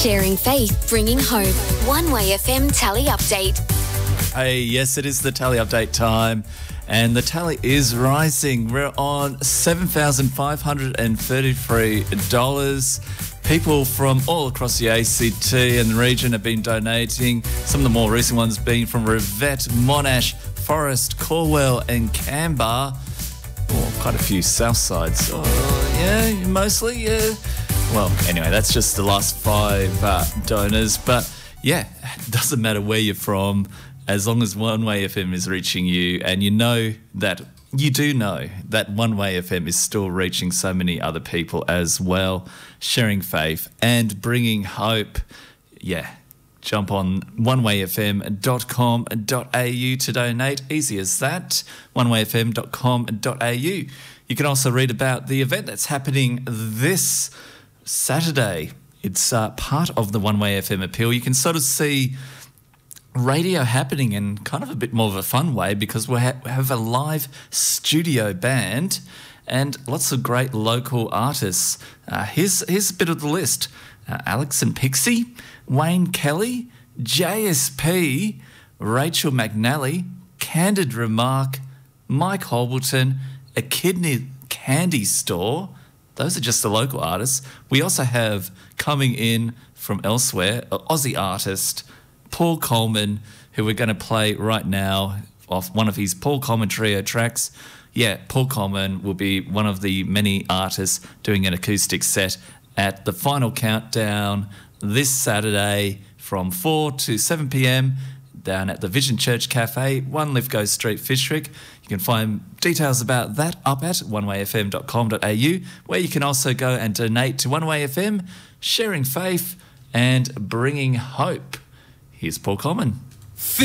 Sharing faith, bringing hope. One Way FM Tally Update. Hey, yes, it is the tally update time, and the tally is rising. We're on $7,533. People from all across the ACT and the region have been donating. Some of the more recent ones being from Rivette, Monash, Forest, Corwell and Canberra. Oh, quite a few south sides. Oh, yeah, mostly, yeah. Well, anyway, that's just the last 5 donors. But, yeah, it doesn't matter where you're from, as long as One Way FM is reaching you, and you do know that One Way FM is still reaching so many other people as well, sharing faith and bringing hope. Yeah, jump on onewayfm.com.au to donate. Easy as that, onewayfm.com.au. You can also read about the event that's happening this Saturday. It's part of the One Way FM appeal. You can sort of see radio happening in kind of a bit more of a fun way, because we have a live studio band and lots of great local artists. Here's a bit of the list. Alex and Pixie, Wayne Kelly, JSP, Rachel McNally, Candid Remark, Mike Holberton, A Kidney Candy Store. Those are just the local artists. We also have coming in from elsewhere, an Aussie artist, Paul Coleman, who we're going to play right now off one of his Paul Coleman Trio tracks. Yeah, Paul Coleman will be one of the many artists doing an acoustic set at the final countdown this Saturday from 4 to 7 p.m. down at the Vision Church Cafe, 1 Lithgow Street, Fyshwick. You can find details about that up at onewayfm.com.au, where you can also go and donate to One Way FM, sharing faith and bringing hope. Here's Paul Coleman.